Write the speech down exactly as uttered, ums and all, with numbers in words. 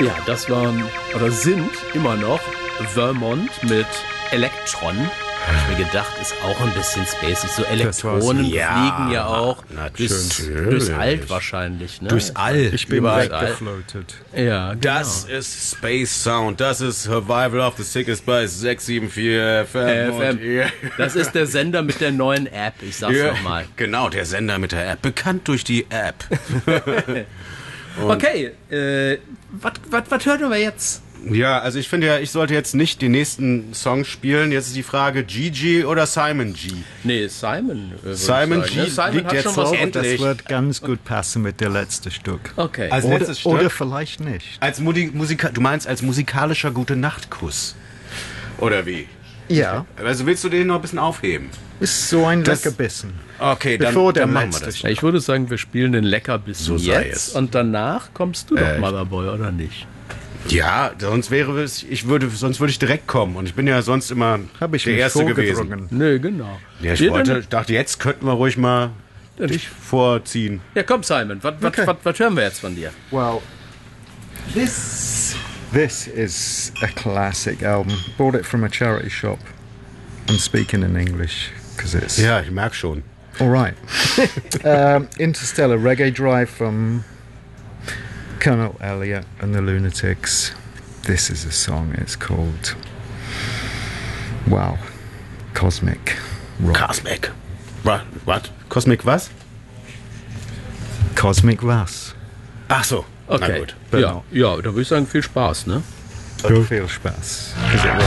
Ja, das waren, oder sind immer noch Vermont mit Electron. Habe ich mir gedacht, ist auch ein bisschen spacig. So Elektronen ja, fliegen ja auch durchs, durchs All wahrscheinlich. Ne? Durchs All. Ich bin Überall. weggefloatet. Ja, genau. Das ist Space Sound. Das ist Survival of the Sickest bei sechs sieben vier F M. F M. Und, ja. Das ist der Sender mit der neuen App. Ich sag's Ja, nochmal. Genau, der Sender mit der App. Bekannt durch die App. Okay, äh, was hören wir jetzt? Ja, also ich finde ja, ich sollte jetzt nicht den nächsten Song spielen. Jetzt ist die Frage, Gigi oder Simon G? Nee, Simon. Äh, Simon ich sagen, G ne? Simon liegt hat jetzt schon was so Das wird ganz gut passen mit der letzten Stück. Okay. Als Oder, letztes Stück. oder vielleicht nicht. Als Mudi Musika du meinst als musikalischer Gute-Nacht-Kuss? Oder wie? Ja, Also willst du den noch ein bisschen aufheben? ist so ein Das- Leckerbissen. Okay, dann, Bevor der dann machen wir letzte das. Stück. Ich würde sagen, wir spielen den Leckerbissen So sei jetzt es. und danach kommst du doch Äh, mal dabei, oder nicht? Ja, sonst wäre es, ich würde, sonst würde ich direkt kommen und ich bin ja sonst immer Habe ich der mich Erste gewesen. vorgedrungen. Nö, genau. Ja, ich Wir wollte, dann- ich dachte, jetzt könnten wir ruhig mal dich vorziehen. Ja, komm, Simon, was Okay. hören wir jetzt von dir? Well, this this is a classic album. Bought it from a charity shop. I'm speaking in English because it's Ja, ich merke schon. all right. um, Interstellar Reggae Drive from Colonel Elliot and the Lunatics. This is a song. It's called wow, Cosmic Rock. Cosmic. Was? Was? Cosmic was? Cosmic was? Ach so. Na Okay. gut. Ja, ja, da würde ich sagen, viel Spaß, ne? Viel Spaß.